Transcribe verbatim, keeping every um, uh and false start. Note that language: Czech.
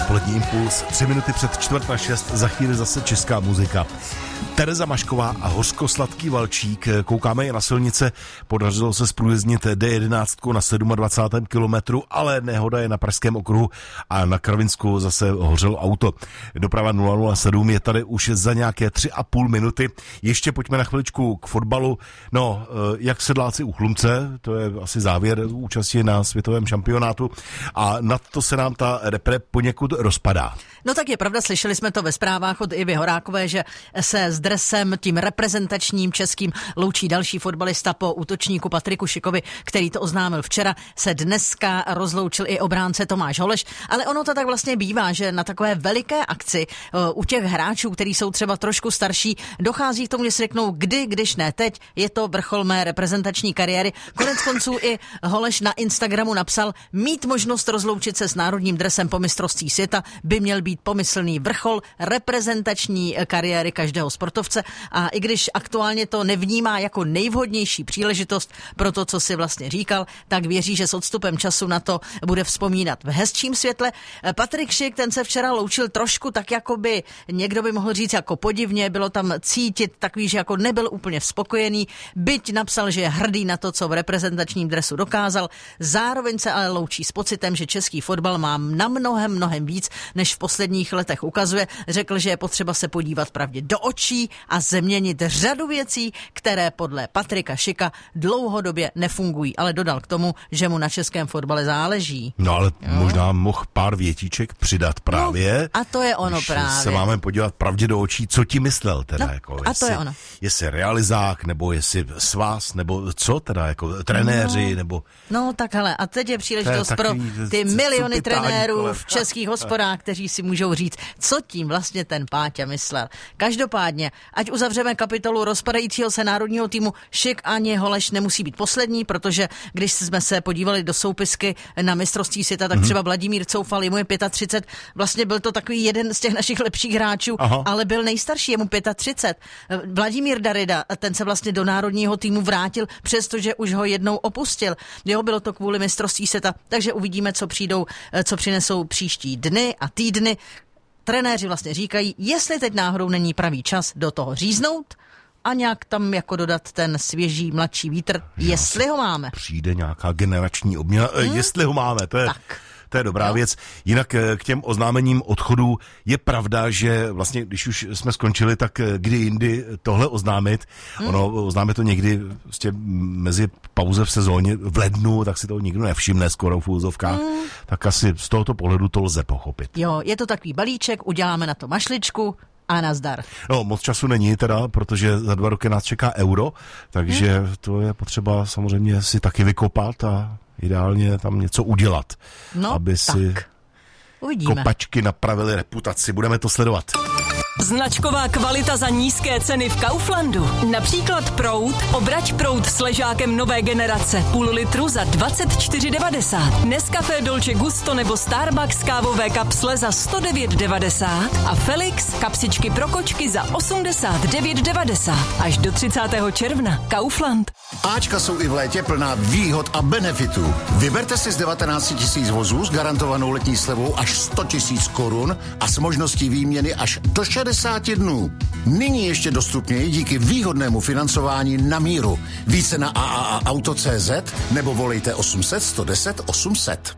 dopolední impuls, tři minuty před čtvrt na šest, za chvíli zase česká muzika. Tereza Mašková a hořkosladký valčík, koukáme i na silnice, podařilo se zprůjezdnit D jedenáct na dvacátém sedmém kilometru, ale nehoda je na Pražském okruhu a na Kravinsku zase hořelo auto. Doprava nula nula sedm je tady už za nějaké tři a půl minuty. Ještě pojďme na chviličku k fotbalu. No, jak sedláci u Chlumce, to je asi závěr účasti na světovém šampionátu a nad to se nám ta repre poněkud rozpadá. No tak je pravda, slyšeli jsme to ve zprávách od Ivy Horákové, že se s dresem tím reprezentačním českým loučí další fotbalista po útočníku Patriku Šikovi, který to oznámil včera, se dneska rozloučil i obránce Tomáš Holeš, ale ono to tak vlastně bývá, že na takové veliké akci u těch hráčů, kteří jsou třeba trošku starší, dochází k tomu, že si řeknou, kdy, když ne teď, je to vrchol mé reprezentační kariéry. Konec konců i Holeš na Instagramu napsal, mít možnost rozloučit se s národním dresem po mistrovství světa by měl být pomyslný vrchol reprezentační kariéry každého sportovce a i když aktuálně to nevnímá jako nejvhodnější příležitost pro to, co si vlastně říkal, tak věří, že s odstupem času na to bude vzpomínat v hezčím světle. Patrik Šik, ten se včera loučil trošku tak, jako by někdo by mohl říct jako podivně, bylo tam cítit takový, že jako nebyl úplně spokojený, byť napsal, že je hrdý na to, co v reprezentačním dresu dokázal, zároveň se ale loučí s pocitem, že český fotbal má na mnohem, mnohem víc, než v posledních letech ukazuje. Řekl, že je potřeba se podívat pravdě do očí a změnit řadu věcí, které podle Patrika Šika dlouhodobě nefungují, ale dodal k tomu, že mu na českém fotbale záleží. No ale jo. Možná mohl pár větíček přidat právě. No, a to je ono právě. Se máme podívat pravdě do očí, co ti myslel teda. No, jako, a jestli, to je ono. Jestli realizák, nebo jestli svaz, nebo co teda, jako trenéři, no, nebo... No tak hele, a teď je příležitost pro ty miliony trenérů v českých hospodách, kteří si můžou říct, co tím vlastně ten Páťa myslel. Každopádně, ať uzavřeme kapitolu rozpadajícího se národního týmu, Šik ani Holeš nemusí být poslední, protože když jsme se podívali do soupisky na mistrovství světa, tak třeba Vladimír Coufal, jemu je třicet pět, vlastně byl to takový jeden z těch našich lepších hráčů, aha, ale byl nejstarší, jemu třicet pět. Vladimír Darida, ten se vlastně do národního týmu vrátil, přestože už ho jednou opustil. Jo, bylo to kvůli mistrovství světa, takže uvidíme, co přijdou, co přinesou příští dny a týdny. Trenéři vlastně říkají, jestli teď náhodou není pravý čas do toho říznout a nějak tam jako dodat ten svěží mladší vítr, já jestli ho máme. Přijde nějaká generační obměna, hmm? jestli ho máme, to je... Tak. To je dobrá no. věc. Jinak k těm oznámením odchodů je pravda, že vlastně, když už jsme skončili, tak kdy jindy tohle oznámit. Hmm. Ono oznámit to někdy vlastně mezi pauze v sezóně v lednu, tak si to nikdo nevšimne skoro v úzovkách. Hmm. Tak asi z tohoto pohledu to lze pochopit. Jo, je to takový balíček, uděláme na to mašličku a nazdar. No, moc času není teda, protože za dva roky nás čeká euro, takže hmm. to je potřeba samozřejmě si taky vykopat a ideálně tam něco udělat, no, aby tak. si Uvidíme. Kopačky napravily reputaci. Budeme to sledovat. Značková kvalita za nízké ceny v Kauflandu. Například proud, obrať proud s ležákem nové generace. Půl litru za dvacet čtyři devadesát. Nescafé Dolce Gusto nebo Starbucks kávové kapsle za sto devět devadesát. A Felix kapsičky pro kočky za osmdesát devět devadesát. Až do třicátého června. Kaufland. Ačka jsou i v létě plná výhod a benefitů. Vyberte si z devatenáct tisíc vozů s garantovanou letní slevou až sto tisíc korun a s možností výměny až do šedesát dnů. Nyní ještě dostupněji díky výhodnému financování na míru. Více na a a a auto tečka cé zet nebo volejte osm set sto deset osm set.